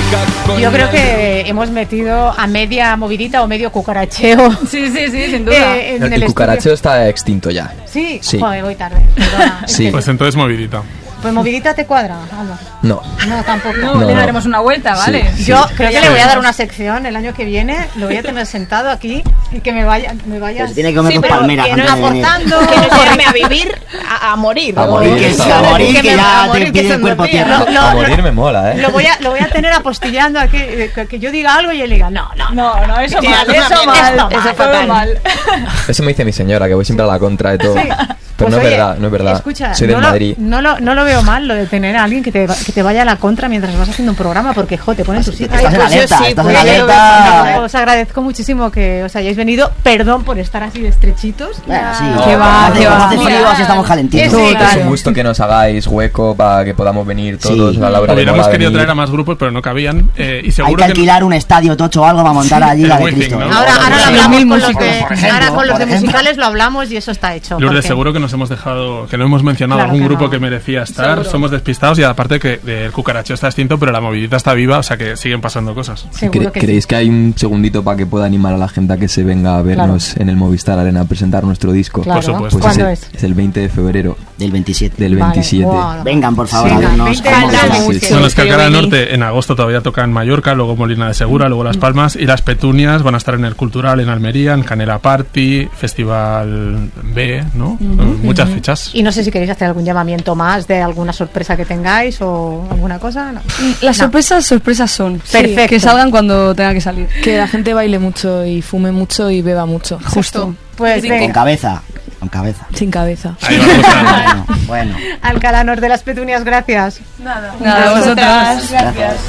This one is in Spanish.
Yo creo que hemos metido a media movidita o medio cucaracheo. Sí, sin duda. El cucaracheo está extinto ya. Sí. Sí. Joder, voy tarde. Perdona. Sí. Pues entonces movidita. Pues movidita te cuadra, Alba. No. No, tampoco. No, le daremos una vuelta, ¿vale? Sí. Yo creo que le voy a dar una sección el año que viene, lo voy a tener sentado aquí y que me vaya Pues tiene que comer con palmeras que no antes de venir. aportando, Que no llevarme a vivir, a morir. A morir, Que está a morir, que ya a morir, te que pide se el cuerpo me tierra. A morir me mola, lo voy a tener apostillando aquí, que yo diga algo y él diga, no, eso Sí, mal, eso eso mal, mal, eso eso fue fatal. mal. Eso me dice mi señora, que voy siempre a la contra de todo. Sí. Pero Pues no, oye, es verdad, no es verdad. Escucha, soy de Madrid. No lo veo mal, lo de tener a alguien que te vaya a la contra mientras vas haciendo un programa, porque, te ponen tus hijos. Estás en pues yo alerta, sí, estás pues en yo alerta. Os agradezco muchísimo que os hayáis venido. Perdón por estar así de estrechitos. Bueno, sí. Que va, Hace- que va. hace frío, así estamos calentitos. Sí, Es claro. un gusto que nos hagáis hueco para que podamos venir todos Sí. a la hora de Hubiéramos mola querido venir. traer a más grupos, pero no cabían. Y Hay seguro que alquilar un estadio tocho o algo para montar allí el la de Wizzing, Cristo. ¿no? ¿eh? Ahora lo Sí, hablamos mil con los músicos, de, por ejemplo, ahora con los de por ejemplo. musicales lo hablamos y eso está hecho. Lourdes, porque- seguro que nos hemos dejado, que no hemos mencionado Claro algún que grupo no. que merecía estar. Seguro. Somos despistados y aparte que el cucaracheo está extinto, pero la movidita está viva, o sea que siguen pasando cosas. Seguro que ¿Creéis que hay un segundito para que pueda animar a la gente a que se venga a vernos en el Movistar Arena a presentar nuestro disco? Claro. Por supuesto. Pues ¿Cuándo es el 20 de febrero Del 27. del Vale, 27. guau. Vengan, por favor, Sí, a vernos. 20 Vamos a años. ver. Sí. Bueno, es que Alcalá del venir. Norte en agosto todavía toca en Mallorca, luego Molina de Segura, luego Las Palmas, y las Petunias van a estar en el Cultural en Almería, en Canela Party, Festival B, ¿no? Muchas fechas. Y no sé si queréis hacer algún llamamiento más de alguna sorpresa que tengáis o alguna cosa. No. Las sorpresas son. Perfecto. Que salgan cuando tenga que salir. Que la gente baile mucho y fume mucho y beba mucho. Justo. Pues Con venga, cabeza. Con cabeza. Sin cabeza. Ahí va a gustar. Bueno. Alcalá Norte de las Petunias, gracias. Nada, vosotras. Gracias.